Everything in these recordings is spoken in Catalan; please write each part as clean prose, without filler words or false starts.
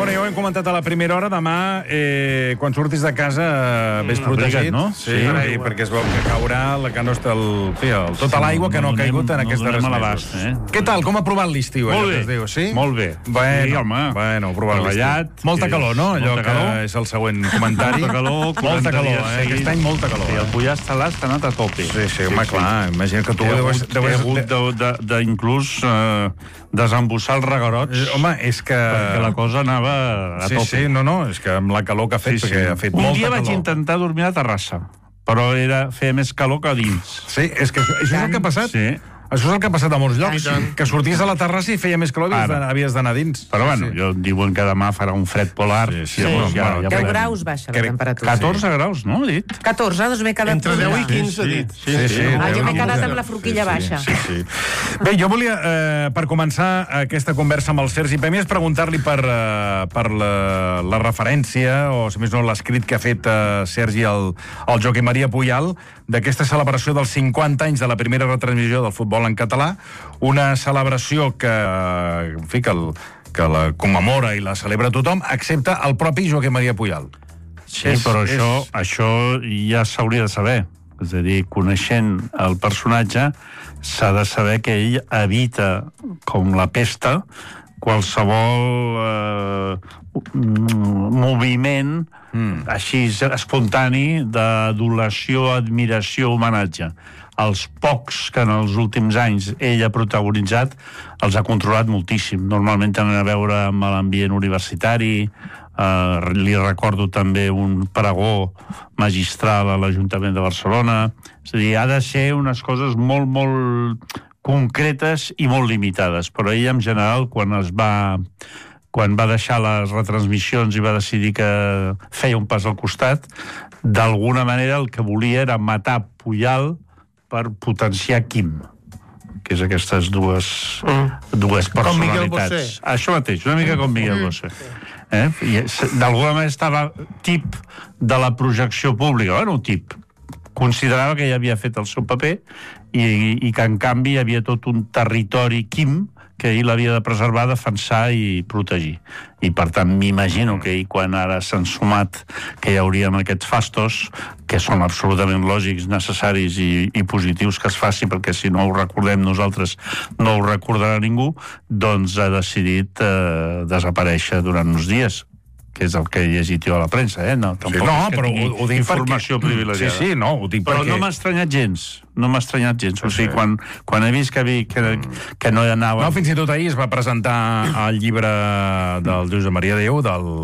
Bueno, ja ho hem comentat a la primera hora. Demà, quan surtis de casa, vés protegit, no? Sí, perquè es veu que caurà que no està tota l'aigua que no ha caigut en aquests darrers mesos. Què tal? Com ha provat l'estiu? Molt bé. Sí? Molt bé. Bueno, sí, home. Bueno, provat l'estiu. Molta calor, no? Allò que és el següent comentari. Molta calor, aquest any molta calor. Sí, el Pujat Salàs ha anat a tope. Sí, home, clar. Imagina que tu he hagut d'inclús desembussar els regarots. Home, és que... Perquè la cosa anava a tope. Sí, no, és que amb la calor que ha fet, perquè ha fet molta calor. Un dia vaig intentar dormir a la terrassa, però feia més calor que a dins. Sí, és que això és el que ha passat. Sí. Això és el que ha passat a molts llocs, que sorties a la terrassa i feia més calor i havies d'anar dins. Però bueno, diuen que demà farà un fred polar. Sí. 10 graus baixa la temperatura. 14 graus, no? Ha dit? 14, doncs m'he quedat... Entre 10 i 15, ha dit. Sí. Jo m'he quedat amb la forquilla baixa. Bé, jo volia, per començar aquesta conversa amb el Sergi Pèmies, preguntar-li per la referència, o si més no l'escrit que ha fet Sergi al Joaquim Maria Pujal, d'aquesta celebració dels 50 anys de la primera retransmissió del futbol en català, una celebració que la commemora i la celebra tothom, excepte el propi Joaquim Maria Pujal. Sí, però això ja s'hauria de saber. És a dir, coneixent el personatge, s'ha de saber que ell evita, com la pesta, qualsevol moviment així espontani d'adulació, admiració, homenatge. Els pocs que en els últims anys ell ha protagonitzat els ha controlat moltíssim. Normalment tenen a veure amb l'ambient universitari. Li recordo també un pregó magistral a l'Ajuntament de Barcelona. És a dir, ha de ser unes coses molt, molt concretes i molt limitades. Però ell, en general, quan va deixar les retransmissions i va decidir que feia un pas al costat, d'alguna manera el que volia era matar Pujal per potenciar Quim, que és aquestes dues personalitats. Com Miguel Bosé. Això mateix, una mica com Miguel Bosé. D'alguna manera estava tip de la projecció pública, tip. Considerava que ja havia fet el seu paper i que, en canvi, hi havia tot un territori Quim que ell l'havia de preservar, defensar i protegir. I, per tant, m'imagino que ell, quan ara s'han sumat que hi hauríem aquests fastos, que són absolutament lògics, necessaris i positius que es faci, perquè si no ho recordem nosaltres no ho recordarà ningú, doncs ha decidit desaparèixer durant uns dies, que és el que he llegit jo a la premsa, No, però ho dic informació privilegiada. Sí, ho dic perquè... Però no m'ha estranyat gens. O sigui, quan he vist que no hi anava... No, fins i tot ahir es va presentar el llibre del Josep Maria Déu,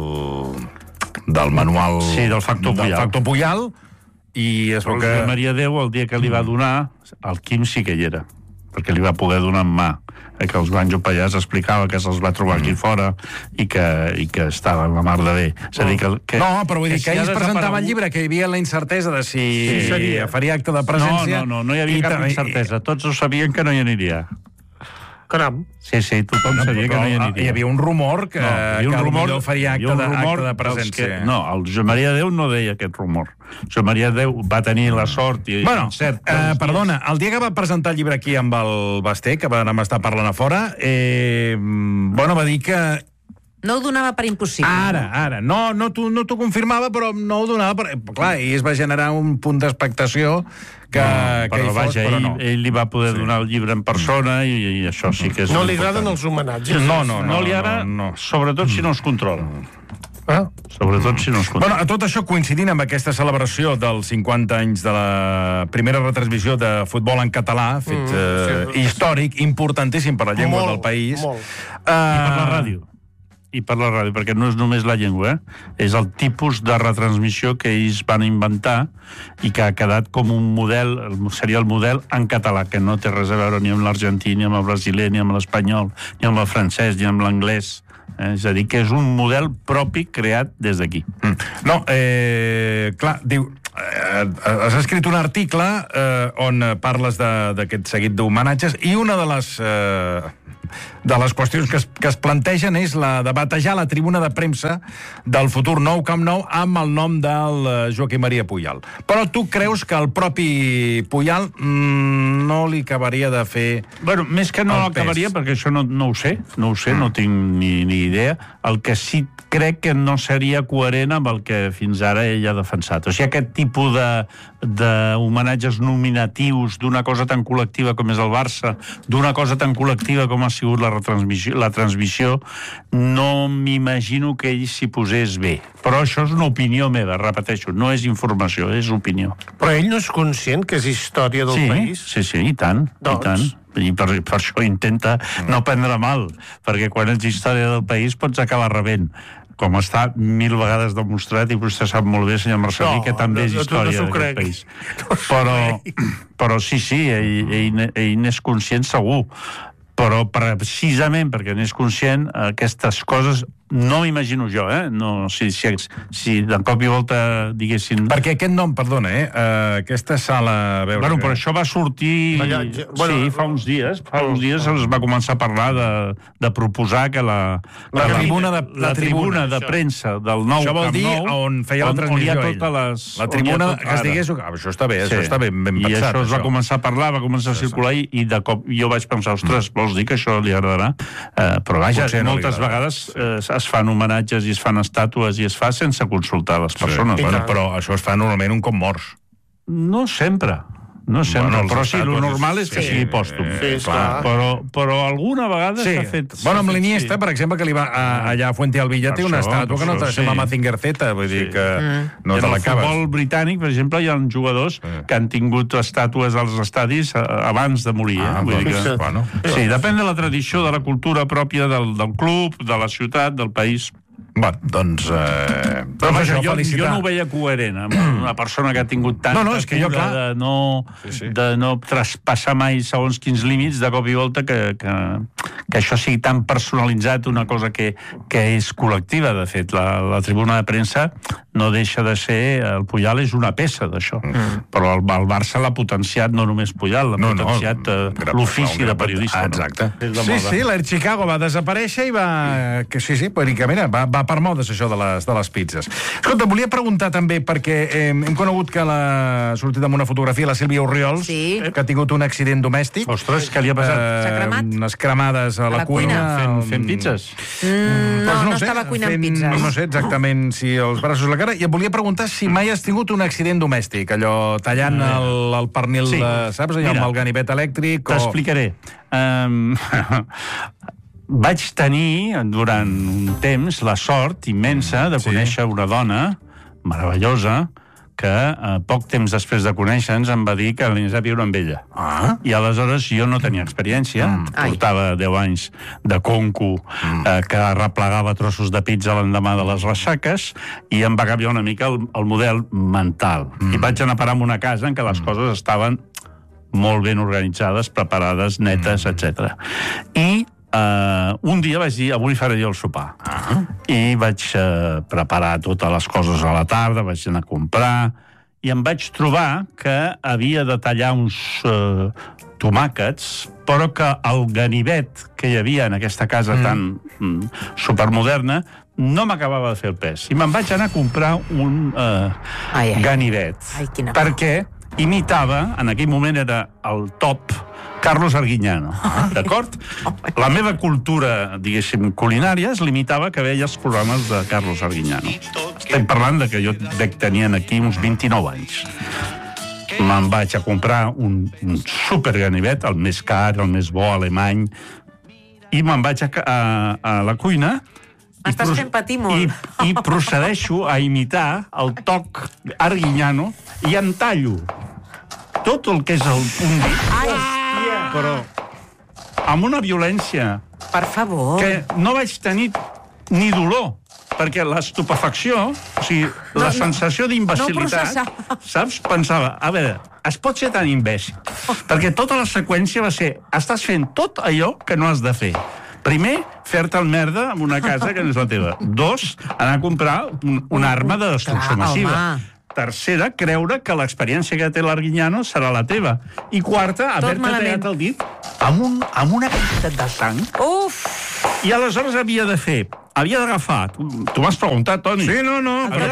del manual... Sí, del Factor Pujal, i es veu que... Josep Maria Déu, el dia que li va donar, el Quim sí que hi era, perquè li va poder donar en mà. Que el Joan Pallàs explicava que se'ls va trobar aquí fora i que estava la mar de bé. És a dir, no, però vull dir que ahir es presentava el llibre, que hi havia la incertesa de si faria acte de presència. No hi havia cap incertesa. Tots ho sabien que no hi aniria. Caram. Sí, tothom sabia que no hi aniria. Hi havia un rumor que potser faria acte de presència. No, el Josep Maria Déu no deia aquest rumor. Josep Maria Déu va tenir la sort i encert. Perdona, el dia que va presentar el llibre aquí amb el Basté, que vam estar parlant a fora, va dir que... No ho donava per impossible. Ara. No t'ho confirmava, però no ho donava per... Clar, i es va generar un punt d'expectació ell li va poder donar el llibre en persona i això sí que és... No li agraden els homenatges. No li agrada, sobretot si no es controla. Sobretot si no es controla. A tot això, coincidint amb aquesta celebració dels 50 anys de la primera retransmissió de futbol en català, fet històric, importantíssim per la llengua del país. I per la ràdio. Perquè no és només la llengua, és el tipus de retransmissió que ells van inventar i que ha quedat com un model, seria el model en català, que no té res a veure ni amb l'argentí, ni amb el brasiler, ni amb l'espanyol, ni amb el francès, ni amb l'anglès. És a dir, que és un model propi creat des d'aquí. Clar, diu... Has escrit un article on parles d'aquest seguit d'homenatges i una de les de les qüestions que es plantegen és la de batejar la tribuna de premsa del futur nou Camp Nou amb el nom del Joaquim Maria Puyal. Però tu creus que el propi Puyal no li acabaria de fer... Bueno, més que no acabaria, perquè això no ho sé, no tinc ni idea. El que sí crec que no seria coherent amb el que fins ara ell ha defensat. O sigui, aquest tipus d'homenatges nominatius d'una cosa tan col·lectiva com és el Barça, d'una cosa tan col·lectiva com ha sigut la transmissió, no m'imagino que ell s'hi posés bé. Però això és una opinió meva, repeteixo, no és informació, és opinió. Però ell no és conscient que és història del país? Sí, i tant, i tant. I per això intenta no prendre mal, perquè quan ets història del país pots acabar rebent, com està 1000 vegades demostrat, i vostè sap molt bé, senyor Marcelí, que també és història d'aquest país. Però sí, ell n'és conscient segur, però precisament perquè n'és conscient, aquestes coses no m'imagino jo, no, si de cop i volta diguessin... Perquè aquest nom, perdona, aquesta sala... Bueno, però això va sortir... Sí, fa uns dies es va començar a parlar de proposar que la tribuna de premsa del nou Camp Nou... Això vol dir on feia la transmissió ell. La tribuna que es digués... Això està bé, això està ben pensat. I això es va començar a parlar, va començar a circular, i de cop jo vaig pensar, ostres, vols dir que això li agradarà? Però vaja, moltes vegades es fan homenatges i es fan estàtues i es fa sense consultar les persones. Però això es fa normalment un cop morts. No sempre, però sí, el normal és que sigui pòstum. Però alguna vegada s'ha fet... Bueno, amb l'Iniesta, per exemple, que li va allà a Fuente Alvilla, té una estàtua que no te sembla Mazinger Z, vull dir que no te l'acabes. En el futbol britànic, per exemple, hi ha jugadors que han tingut estàtues als estadis abans de morir. Sí, depèn de la tradició, de la cultura pròpia del club, de la ciutat, del país. Bé, doncs... Però vaja, jo no ho veia coherent amb una persona que ha tingut tanta cura de no traspassar mai segons quins límits, de cop i volta que això sigui tan personalitzat, una cosa que és col·lectiva. De fet, la tribuna de premsa no deixa de ser... El Puyal és una peça d'això. Però el Barça l'ha potenciat, no només Puyal, l'ha potenciat l'ofici de periodista. Exacte. Sí, l'Air Chicago va desaparèixer i va... Sí, periòdicament va per modes, això de les pizzas. Escolta, volia preguntar també, perquè hem conegut que ha sortit amb una fotografia la Sílvia Orriols, que ha tingut un accident domèstic. Ostres, què li ha passat? S'ha cremat? Unes cremades a la cuina. Fent pizzas? No estava cuinant pizzas. No sé exactament si els braços a la cara. I et volia preguntar si mai has tingut un accident domèstic, allò tallant el pernil, saps? Allò amb el ganivet elèctric. T'explicaré. Vaig tenir, durant un temps, la sort immensa de conèixer una dona meravellosa que poc temps després de conèixer-nos em va dir que anés a viure amb ella. I aleshores jo no tenia experiència, portava 10 anys de conco que replegava trossos de pizza l'endemà de les ressaques, i em va canviar una mica el model mental. I vaig anar a parar en una casa en què les coses estaven molt ben organitzades, preparades, netes, etc. I un dia vaig dir, avui faré jo el sopar. I vaig preparar totes les coses a la tarda, vaig anar a comprar, i em vaig trobar que havia de tallar uns tomàquets, però que el ganivet que hi havia en aquesta casa tan supermoderna no m'acabava de fer el pes. I me'n vaig anar a comprar un ganivet. Perquè imitava, en aquell moment era el top, Carlos Arguiñano, d'acord? La meva cultura, diguéssim, culinària es limitava que veia els programes de Carlos Arguiñano. Estem parlant de que jo tenien aquí uns 29 anys. Me'n vaig a comprar un superganivet, el més car, el més bo, alemany, i me'n vaig a la cuina. M'estàs fent patir molt. I procedeixo a imitar el toc Arguiñano i en tallo tot el que és el punt dit. Però amb una violència... Per favor. Que no vaig tenir ni dolor, perquè l'estupefacció, o sigui, la sensació d'imbecilitat, saps? Pensava, a veure, es pot ser tan imbècil? Perquè tota la seqüència va ser, estàs fent tot allò que no has de fer. Primer, fer-te el merda en una casa que no és la teva. 2, anar a comprar una arma de destrucció massiva. tercera, creure que l'experiència que té l'Arguiñano serà la teva. I quarta, haver-te tallat el dit amb una quantitat de sang. Uf! I aleshores havia d'agafar, tu m'has preguntat, Toni. Sí, no.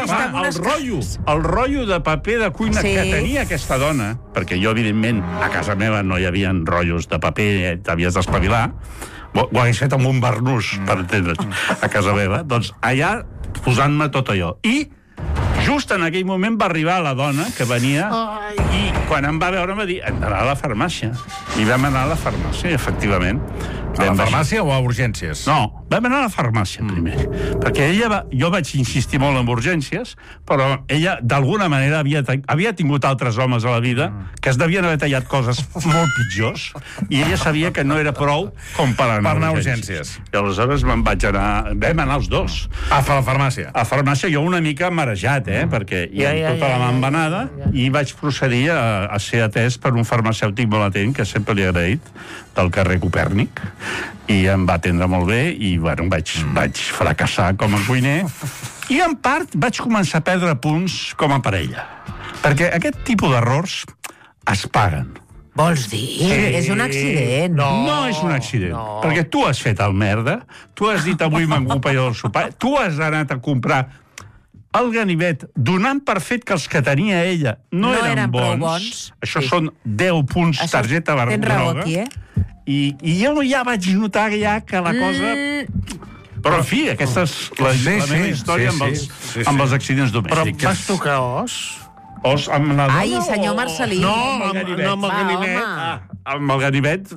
El rotllo de paper de cuina que tenia aquesta dona, perquè jo, evidentment, a casa meva no hi havia rotllos de paper, t'havies d'espavilar, ho hagués fet amb un barnús, per entendre's, a casa meva. Doncs allà, posant-me tot allò. I just en aquell moment va arribar la dona que venia i quan em va veure em va dir hem d'anar a la farmàcia. I vam anar a la farmàcia, efectivament. A la farmàcia o a urgències? No, vam anar a la farmàcia primer. Perquè jo vaig insistir molt en urgències, però ella d'alguna manera havia tingut altres homes a la vida que es devien haver tallat coses molt pitjors i ella sabia que no era prou com per anar a urgències. I aleshores vam anar els dos. A la farmàcia? A la farmàcia, jo una mica marejat, perquè hi ha tota la mambanada i vaig procedir a ser atès per un farmacèutic molt atent, que sempre li he agraït, del carrer Copèrnic, i em va atendre molt bé i bueno, vaig fracassar com a cuiner i en part vaig començar a perdre punts com a parella, perquè aquest tipus d'errors es paguen. Vols dir? Sí. És un accident. No és un accident, perquè tu has fet el merda, tu has dit avui m'ocuparé del sopar, tu has anat a comprar el ganivet, donant per fet que els que tenia ella no eren bons. Això són 10 punts targeta groga. Tens raó aquí, I jo ja vaig notar que la cosa... Però, en fi, aquesta és la meva història amb els accidents domèstics. Però vas tocar os? Os amb la dona? Ai, senyor Marcelí. No, amb el ganivet. Amb el ganivet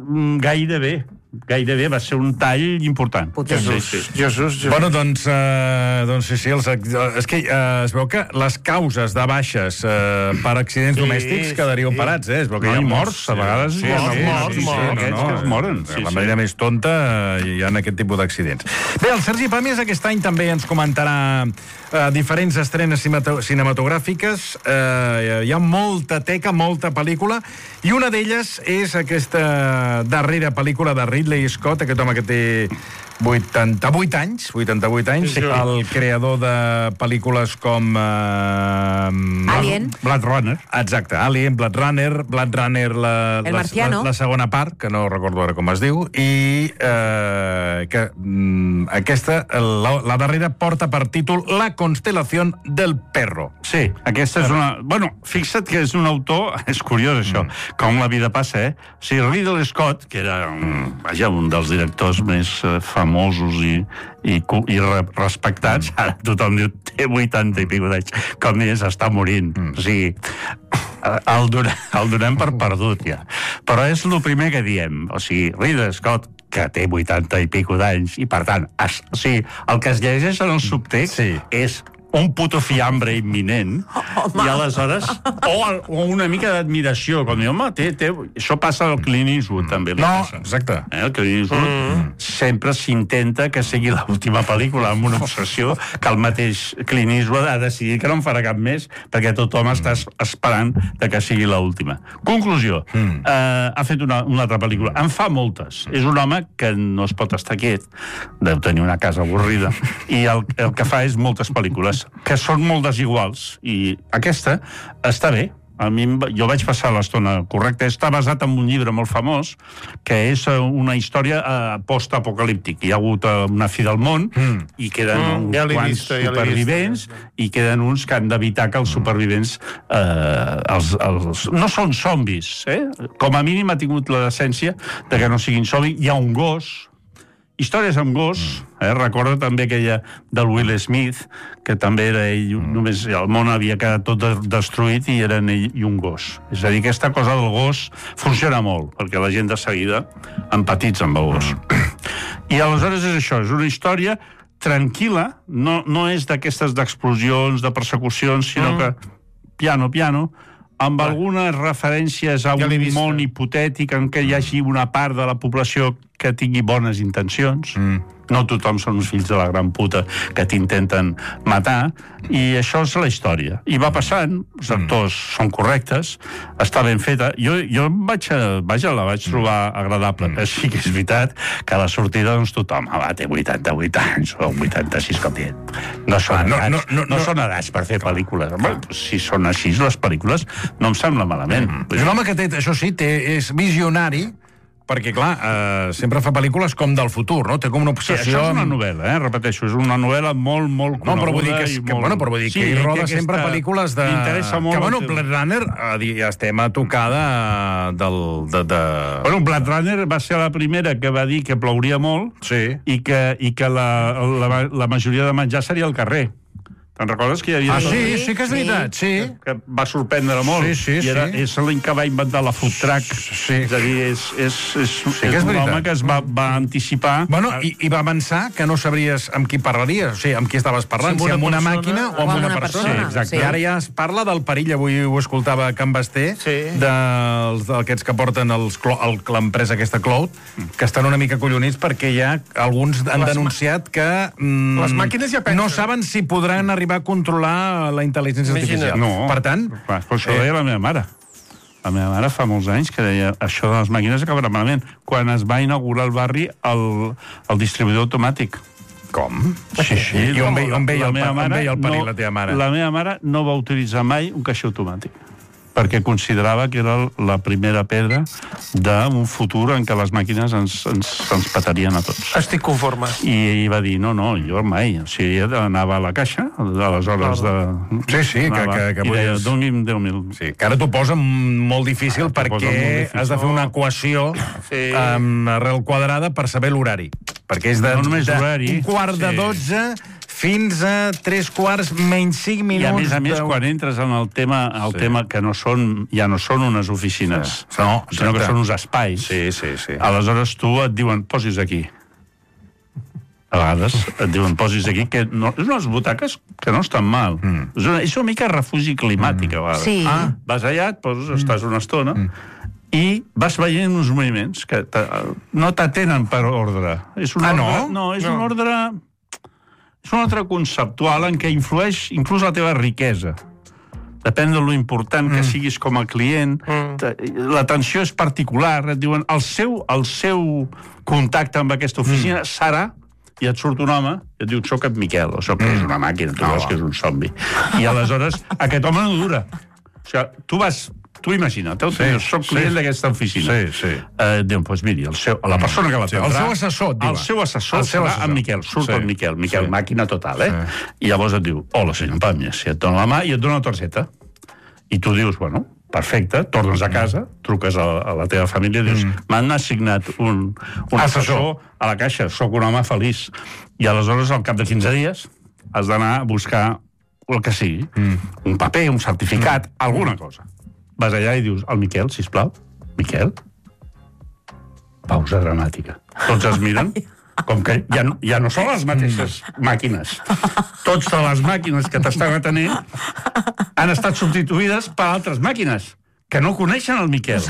gairebé va ser un tall important. Jesús. Bueno, doncs sí, és que es veu que les causes de baixes per accidents domèstics quedarien parats, es veu que hi ha morts, a vegades hi ha morts, aquests que es moren. La manera més tonta hi ha aquest tipus d'accidents. Bé, el Sergi Pàmies aquest any també ens comentarà diferents estrenes cinematogràfiques. Hi ha molta teca, molta pel·lícula, i una d'elles és aquesta darrera pel·lícula de Ridley Scott, aquest home que té 88 anys, el creador de pel·lícules com... Alien. Blade Runner. Exacte, Alien, Blade Runner, El Marciano. la segona part, que no recordo ara com es diu, i que aquesta, la darrera, porta per títol La constelación del perro. Sí, aquesta és una... Bueno, fixa't que és un autor... És curiós, això, com la vida passa, O sigui, Ridley Scott, que era un dels directors més famosos i respectats, ara tothom diu, té 80 i pico d'anys, com deies, està morint. O sigui, el donem per perdut, ja. Però és el primer que diem. O sigui, Ridley Scott, que té 80 i pico d'anys, i per tant, el que es llegeix en el subtext és un puto fiambre imminent, i aleshores o una mica d'admiració, com diu, home, això passa al Clint Eastwood, també li passa. Exacte. El Clint Eastwood sempre s'intenta que sigui l'última pel·lícula, amb una obsessió que el mateix Clint Eastwood ha decidit que no en farà cap més, perquè tothom està esperant que sigui l'última. Conclusió, ha fet una altra pel·lícula, en fa moltes, és un home que no es pot estar quiet, deu tenir una casa avorrida, i el que fa és moltes pel·lícules que són molt desiguals, i aquesta està bé. Jo vaig passar l'estona correcta. Està basat en un llibre molt famós, que és una història post-apocalíptic. Hi ha hagut una fi del món, i queden uns quants supervivents, i queden uns que han d'evitar que els supervivents no són zombis, com a mínim ha tingut la decència de que no siguin zombis. Hi ha un gos, històries amb gos, recorda també aquella del Will Smith, que també era ell, només el món havia quedat tot destruït i eren ell i un gos. És a dir, aquesta cosa del gos funciona molt, perquè la gent de seguida empatitza amb el gos. I aleshores és això, és una història tranquil·la, no és d'aquestes d'explosions, de persecucions, sinó que piano, amb algunes referències a un món hipotètic en què hi hagi una part de la població que tingui bones intencions. No tothom són uns fills de la gran puta que t'intenten matar, i això és la història. I va passant, els actors són correctes, està ben feta. Jo la vaig trobar agradable. Sí que és veritat que a la sortida doncs tothom té 88 anys o 86, com dit. No són edats per fer pel·lícules. Home, si són així les pel·lícules, no em sembla malament. És un home que té, això sí, és visionari, perquè, clar, sempre fa pel·lícules com del futur, no? Té com una obsessió... Sí, això és una novel·la, repeteixo, és una novel·la molt coneguda. No, però vull dir que ell roda sempre pel·lícules de... M'interessa molt... Que, bueno, Blade Runner, ja estem a tocada del... Bueno, Blade Runner va ser la primera que va dir que plouria molt i que la majoria de menjar seria al carrer. Te'n recordes que hi havia... Sí que és veritat, sí. Que va sorprendre molt. I és l'any que va inventar la food truck. És a dir, és un home que es va anticipar... Bueno, i va avançar que no sabries amb qui parlaries, o sigui, amb qui estaves parlant, si amb una màquina o amb una persona. Exacte. I ara ja es parla del perill, avui ho escoltava a Can Basté, d'aquests que porten l'empresa aquesta Cloud, que estan una mica collonits perquè ja alguns han denunciat que les màquines ja pensen. No saben si podran arribar a controlar la intel·ligència artificial. No. Per tant... Això deia la meva mare. La meva mare fa molts anys que deia això de les màquines acabarà malament. Quan es va inaugurar al barri el distribuïdor automàtic. Com? Sí. I on veia el perill la teva mare? La meva mare no va utilitzar mai un caixer automàtic, perquè considerava que era la primera pedra d'un futur en què les màquines ens patarien a tots. Estic conforme. I va dir, no, jo mai. O sigui, anava a la caixa, a les hores de... Sí, que i deia, doni'm 10.000. Sí, que ara t'ho posa molt difícil perquè has de fer una equació amb arrel quadrada per saber l'horari. Perquè és de un quart de 12... fins a 3 menys 5 minuts... I a més, quan entres en el tema que ja no són unes oficines, sinó que són uns espais, aleshores tu et diuen, posis aquí. A vegades et diuen, posis aquí, que és unes butaques que no estan mal. És una mica refugi climàtic, a vegades. Sí. Vas allà, et poses, estàs una estona, i vas veient uns moviments que no t'atenen per ordre. És un ordre... No, és un ordre... És un ordre conceptual en què influeix inclús la teva riquesa. Depèn de lo important que siguis com a client. L'atenció és particular. Et diuen, el seu contacte amb aquesta oficina serà, i et surt un home i et diu, soc en Miquel, o soc és una màquina, tu veus que és un zombi. I aleshores aquest home no dura. O sigui, tu imagina't, soc client d'aquesta oficina. Diuen, doncs miri, la persona que l'atendrà... El seu assessor, diu. El seu assessor serà en Miquel, surt el Miquel, màquina total, I llavors et diu, hola, senyor Pàmies, i et dona la mà i et dona la targeta. I tu dius, bueno, perfecte, tornes a casa, truques a la teva família i dius, m'han assignat un assessor a la caixa, soc un home feliç. I aleshores, al cap de 15 dies, has d'anar a buscar el que sigui, un paper, un certificat, alguna cosa. Vas allà i dius, el Miquel, sisplau, Miquel? Pausa dramàtica. Tots es miren, com que ja no són les mateixes màquines. Totes les màquines que t'estan atenent han estat substituïdes per altres màquines que no coneixen el Miquel.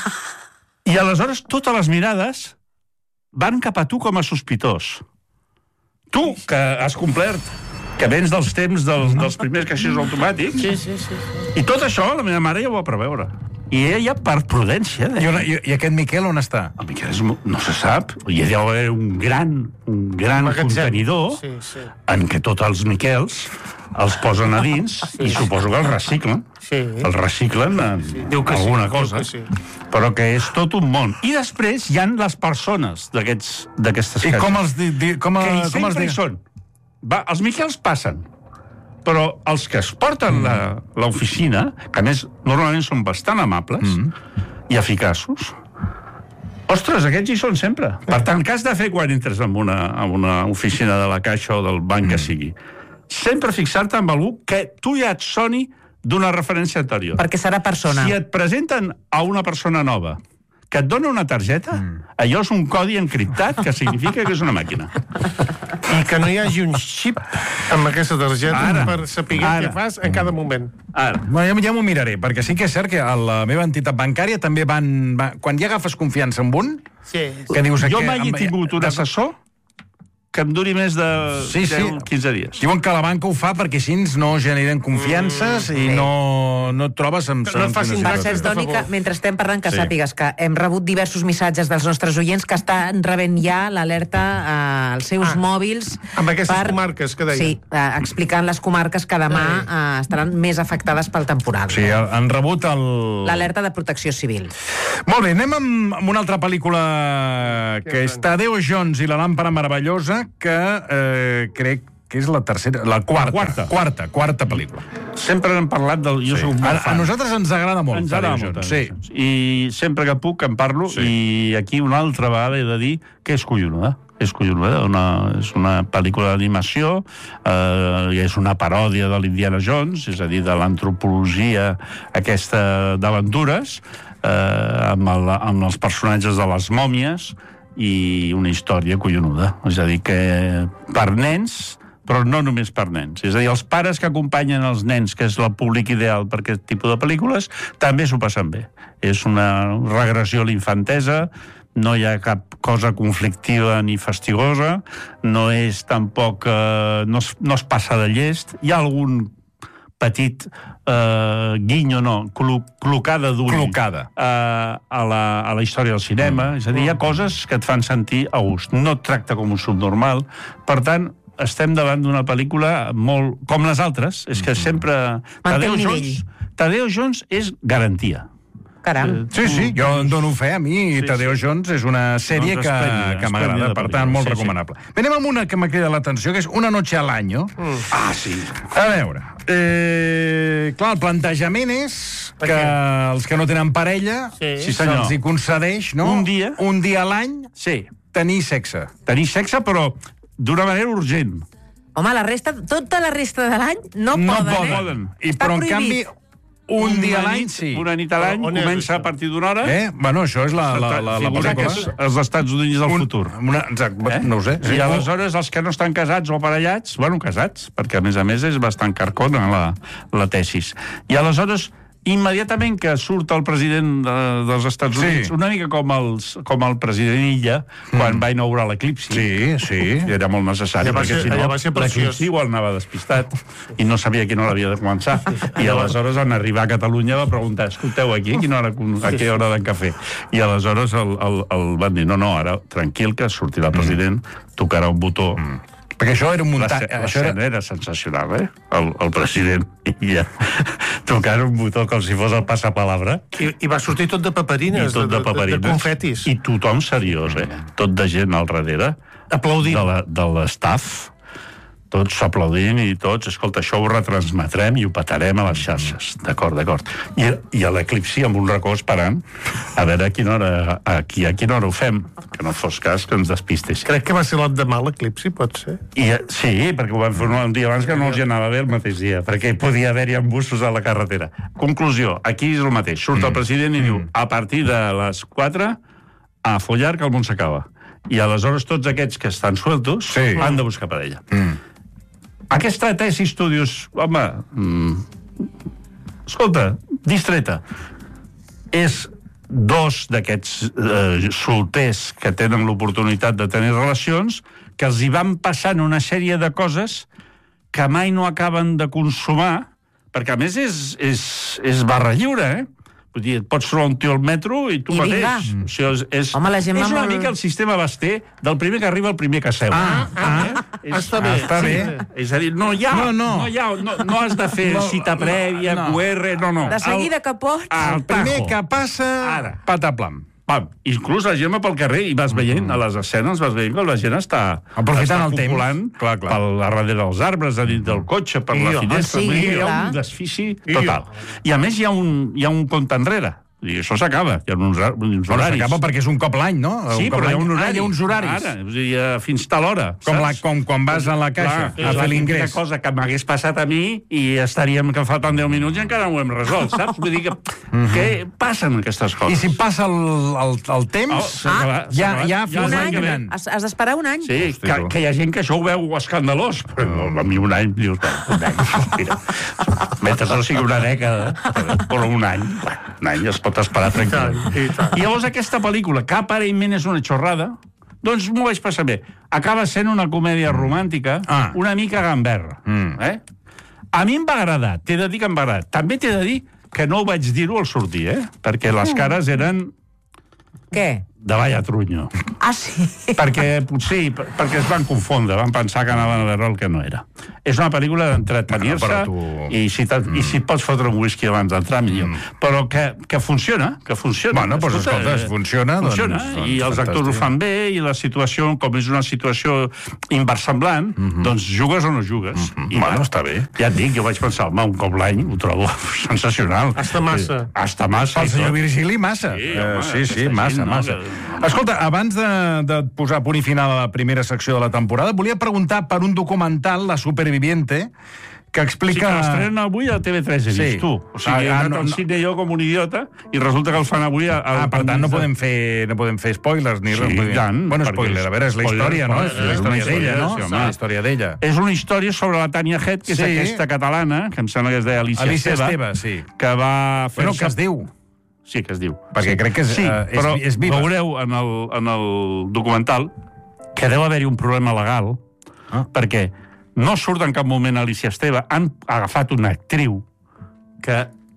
I aleshores totes les mirades van cap a tu com a sospitós. Tu, que has complert, que vens dels temps dels primers caixers automàtics. Sí. I tot això la meva mare ja ho va preveure. I ella, per prudència... I aquest Miquel on està? El Miquel no se sap. Hi ha d'haver un gran contenidor en què tots els Miquels els posen a dins i suposo que els reciclen. Els reciclen en alguna cosa. Però que és tot un món. I després hi han les persones d'aquestes caixes. I com els que hi sempre hi són. Els Miquels passen, però els que es porten l'oficina, que a més normalment són bastant amables i eficaços, ostres, aquests hi són sempre. Per tant, què has de fer quan entres en una oficina de la Caixa o del banc que sigui? Sempre fixar-te amb algú que tu ja et soni d'una referència anterior. Perquè serà persona. Si et presenten a una persona nova que et dona una targeta, allò és un codi encriptat que significa que és una màquina. I que no hi hagi un xip amb aquesta targeta per saber què fas en cada moment. Ja m'ho miraré, perquè sí que és cert que a la meva entitat bancària també quan ja agafes confiança en un, que dius... Jo mai he tingut un assessor que em duri més de 10-15 dies. Diuen que la banca ho fa perquè així no generen confiances i no et trobes amb... Per cert, Toni, que mentre estem parlant, que sàpigues que hem rebut diversos missatges dels nostres oients que estan rebent ja l'alerta als seus mòbils... Amb aquestes comarques que deia. Sí, explicant les comarques que demà estaran més afectades pel temporal. Sí, han rebut l'alerta de protecció civil. Molt bé, anem amb una altra pel·lícula que és Tadeo Jones i la làmpara meravellosa, que crec que és la tercera, la quarta pel·lícula. Sempre hem parlat del... Jo soc molt fan. A nosaltres ens agrada molt. Ens agrada molt. Sí. I sempre que puc en parlo, i aquí una altra vegada he de dir que és collonuda. És collonuda, és una pel·lícula d'animació, és una paròdia de l'Indiana Jones, és a dir, de l'antropologia aquesta d'aventures, amb els personatges de les mòmies, i una història collonuda. És a dir, que per nens, però no només per nens. És a dir, els pares que acompanyen els nens, que és el públic ideal per aquest tipus de pel·lícules, també s'ho passen bé. És una regressió a la infantesa, no hi ha cap cosa conflictiva ni fastigosa, no és tampoc... no es passa de llest, hi ha algun petit guinyo, clocada d'ull a la història del cinema. És a dir, hi ha coses que et fan sentir a gust. No et tracta com un subnormal. Per tant, estem davant d'una pel·lícula molt... com les altres. És que sempre... Tadeo Jones és garantia. Caram. Sí, jo en dono fe. A mi Tadeo Jones és una sèrie que m'agrada, per tant, molt recomanable. Anem amb una que m'ha cridat l'atenció, que és Una noche al año. Sí. A veure, clar, el plantejament és que els que no tenen parella se'ls hi concedeix, no? Un dia a l'any tenir sexe. Tenir sexe, però d'una manera urgent. Home, tota la resta de l'any no poden. Però, en canvi, un dia a l'any, sí. Una nit a l'any, comença a partir d'una hora. Bueno, això és la pel·lícula. Els Estats Units del futur. Exacte, no ho sé. I aleshores els que no estan casats o aparellats, casats, perquè a més és bastant carcona la tesis. I aleshores, immediatament que surt el president dels Estats Units, una mica com el president Illa, quan va inaugurar l'eclipsi. Sí. Era molt necessari, perquè si no, l'eclipsi igual anava despistat i no sabia a quina hora havia de començar. I aleshores, en arribar a Catalunya, va preguntar, escolteu, aquí a quina hora d'en cafè? I aleshores el van dir, no, ara, tranquil, que sortirà el president, tocarà un botó. Perquè això era un muntatge. L'escena era sensacional, el president Illa tocant un botó com si fos el passapalabra. I va sortir tot de paperines, de confetis. I tothom seriós, tot de gent al darrere. Aplaudint. De l'estaf. Tots aplaudint i tots, escolta, això ho retransmetrem i ho petarem a les xarxes. D'acord. I a l'eclipsi, amb un racó esperant, a veure a quina hora ho fem, que no fos cas que ens despistés. Crec que va ser l'endemà l'eclipsi, pot ser? Sí, perquè ho vam fer un dia abans que no els hi anava bé el mateix dia, perquè podia haver-hi embussos a la carretera. Conclusió, aquí és el mateix. Surt el president i diu, a partir de les 4, a follar, que el món s'acaba. I aleshores tots aquests que estan sueltos han de buscar parella. Aquesta tesi Studios, home, escolta, distreta, és dos d'aquests solters que tenen l'oportunitat de tenir relacions, que els hi van passant una sèrie de coses que mai no acaben de consumar, perquè a més és barra lliure, Vull dir, et pots trobar un tio al metro i tu mateix. O sigui, és una mica el sistema Basté del primer que arriba al primer que seu. Està bé. És a dir, no has de fer cita prèvia, QR, no. De seguida que pots. El primer que passa, pataplam. Inclús la gent va pel carrer i vas veient, a les escenes vas veient que la gent està aprofitant el temps per darrere dels arbres, a dins del cotxe, per la finestra. Hi ha un desfici total. I a més hi ha un compte enrere. I això s'acaba, hi ha uns horaris. S'acaba perquè és un cop l'any, no? Sí, però hi ha un horari. Hi ha uns horaris. Fins tal hora. Com quan vas a la caixa a fer l'ingrés. És una cosa que m'hagués passat a mi i estaríem que falten 10 minuts i encara no ho hem resolt, saps? Vull dir que passen aquestes coses. I si passa el temps, ja un any. Has d'esperar un any. Sí, que hi ha gent que això ho veu escandalós, però a mi un any, dius, mira, mentre no sigui una dècada, però un any es pot esperar tranquil. I llavors aquesta pel·lícula, que aparentment és una xorrada, Doncs m'ho vaig passar bé. Acaba sent una comèdia romàntica, una mica gamberra. A mi em va agradar, t'he de dir que em va agradar. També t'he de dir que no ho vaig dir-ho al sortir, perquè les cares eren... Què? De Valla Trunyo. Ah, sí? Perquè es van confondre, van pensar que anaven a veure el que no era. És una pel·lícula d'entretenir-se i si pots fotre un whisky abans d'entrar, millor. Però que funciona, que funciona. Bueno, doncs escolta, funciona. I els actors ho fan bé, i la situació, com és una situació inversemblant, doncs jugues o no jugues. Bueno, està bé. Ja et dic, jo vaig pensar, home, un cop l'any ho trobo sensacional. Hasta massa. Hasta massa. El senyor Virgili, massa. Sí, massa. Escolta, abans de posar punt i final a la primera secció de la temporada, volia preguntar per un documental, La Superviviente, que explica... Sí, que l'estrenen avui a TV3, he vist, tu. O sigui, he anat al cine jo com un idiota i resulta que el fan avui... Per tant, no podem fer spoilers ni res. Bueno, spoiler, a veure, és la història, no? És la història d'ella, no? És la història d'ella. És una història sobre la Tània Head, que és aquesta catalana, que em sembla que es deia Alicia Esteve, que va fer... Bueno, que es diu. Sí, que es diu. Perquè crec que és viva. Veureu en el documental que deu haver-hi un problema legal, perquè no surt en cap moment Alicia Esteve, han agafat una actriu que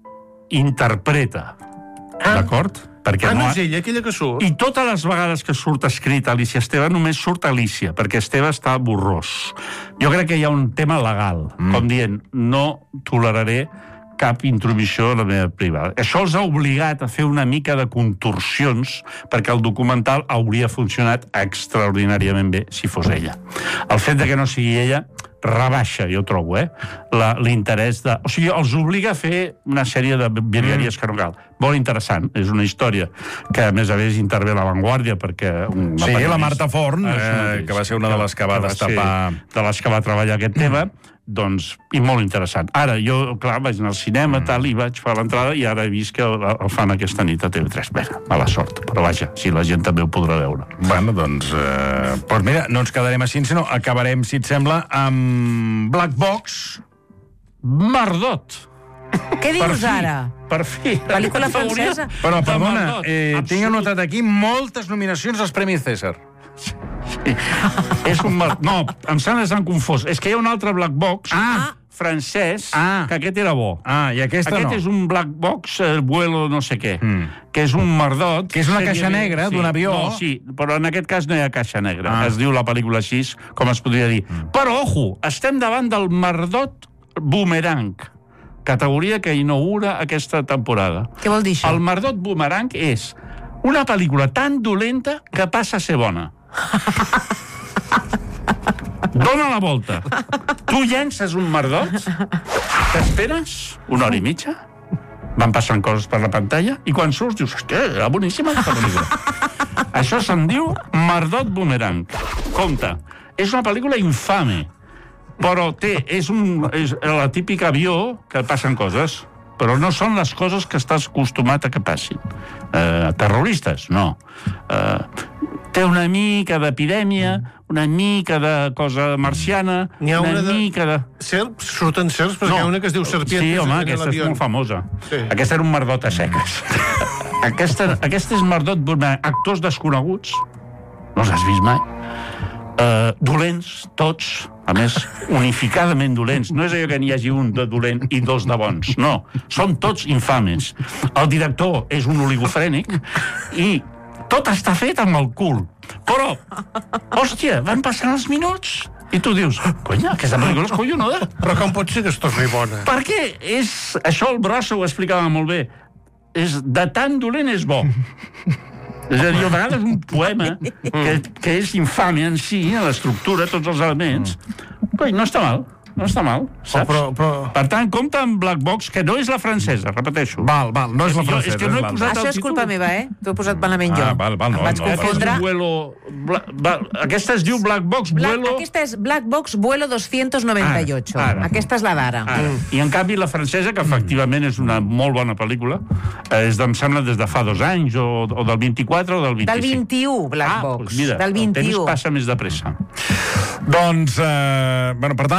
interpreta, d'acord? No és ella, aquella que surt. I totes les vegades que surt escrit Alicia Esteve, només surt Alicia, perquè Esteve està borrós. Jo crec que hi ha un tema legal, com dient, no toleraré cap intromissió a la meva privada. Això els ha obligat a fer una mica de contorsions perquè el documental hauria funcionat extraordinàriament bé si fos ella. El fet de que no sigui ella rebaixa, jo trobo, l'interès de... O sigui, els obliga a fer una sèrie de virgueries que no cal. Molt interessant, és una història que, a més a més, intervé a La Vanguardia, perquè... Sí, la Marta Forn, que va ser una de les que va destapar... De les que va treballar aquest tema, doncs, i molt interessant. Ara, jo, clar, vaig anar al cinema, tal, i vaig fer l'entrada, i ara he vist que el fan aquesta nit a TV3. Bé, mala sort, però vaja, si la gent també ho podrà veure. Bueno, doncs mira, no ens quedarem així, sinó acabarem, si et sembla, amb Black Box. Mardot! Què dius ara? Per fi. Pel·lícula francesa? Però, perdona, tinc anotat aquí moltes nominacions als Premis César. Sí. És un... No, em sembla que s'han confós. És que hi ha un altre Black Box francès, que aquest era bo. I aquesta aquest no. és un Black Box, vuelo no sé què, que és un mardot... Que és una caixa negra d'un avió. No, sí, però en aquest cas no hi ha caixa negra. Es diu la pel·lícula així, com es podria dir. Però, ojo, estem davant del mardot boomerang, categoria que inaugura aquesta temporada. Què vol dir això? El mardot boomerang és una pel·lícula tan dolenta que passa a ser bona. Dóna la volta. Tu llences un mardot, t'esperes una hora i mitja, van passant coses per la pantalla, i quan surts dius, hòstia, era boníssima aquesta pel·lícula. Això se'n diu mardot boomerang. Compte, és una pel·lícula infame, però és la típica avió que passen coses, però no són les coses que estàs acostumat a que passin. Terroristes, no. Té una mica d'epidèmia, una mica de cosa marciana, una mica de... Serps? Surten serps? Perquè hi ha una que es diu Serpientes. Sí, home, aquesta és molt famosa. Aquesta era un mardot a seques. Aquesta és mardot per actors desconeguts. No els has vist mai. Dolents, tots, a més, unificadament dolents. No és allò que n'hi hagi un de dolent i dos de bons, no. Són tots infames. El director és un oligofrènic i tot està fet amb el cul. Però, hòstia, van passant els minuts i tu dius, conya, aquesta pel·lícula és collonuda. Però com pot ser que esto és bona? Perquè això el Brossa ho explicava molt bé. De tan dolent és bo. És a dir, a vegades un poema que és infame en si, en l'estructura, tots els elements, no està mal. No està mal, saps? Per tant, compta amb Black Box, que no és la francesa, repeteixo. Val, no és la francesa. És que no he posat Això és culpa meva, T'ho he posat malament jo. Val, em vaig confondre. Aquesta es diu Black Box, vuelo... Aquesta és Black Box, vuelo 298. Aquesta és la d'ara. I en canvi la francesa, que efectivament és una molt bona pel·lícula, em sembla des de fa 2 anys, o del 24 o del 25. Del 21, Black Box. Mira, el temps passa més de pressa. Doncs, per tant, l'han d'anar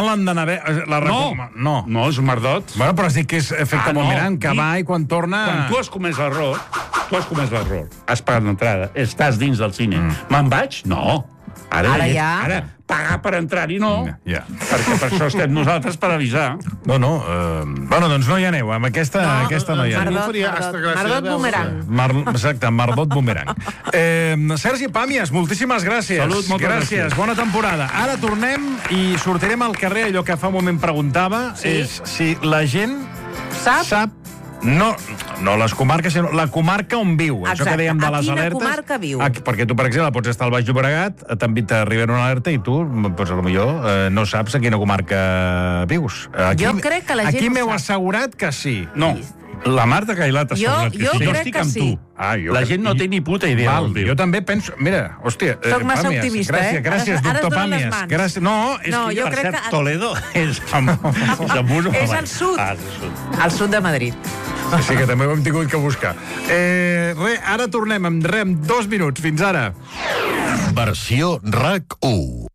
haver... No, és un merdot. Bueno, però has dit que és efecte boomerang, que va i quan torna... Quan tu has comès l'error, has pagat l'entrada, estàs dins del cine. Me'n vaig? No. Ara ja. Ara, pagar per entrar-hi no. Ja. Perquè per això estem nosaltres, per avisar. Bueno, doncs no hi aneu. Amb aquesta no hi aneu. Mardot boomerang. Exacte, Mardot boomerang. Sergi Pàmies, moltíssimes gràcies. Salut, moltes gràcies. Bona temporada. Ara tornem i sortirem al carrer. Allò que fa un moment preguntava és si la gent sap no les comarques, sinó la comarca on viu. Això que dèiem de les alertes. A quina comarca viu? Perquè tu, per exemple, pots estar al Baix Llobregat, t'arriba una alerta i tu, doncs, potser no saps a quina comarca vius. Jo crec que la gent aquí ho m'heu sap. assegurat que sí. No. La Marta Cailat ha assegurat que Jo sí. crec que sí. La gent no té ni puta idea. Jo també penso... Mira, hòstia... Soc massa optimista, Gràcies, doctor Pàmies. No, jo crec que... Toledo és És al sud. Al sud de Madrid. Sí, que també ho hem tingut que buscar. Ara tornem en 2 minuts. Fins ara. Versió RAC 1.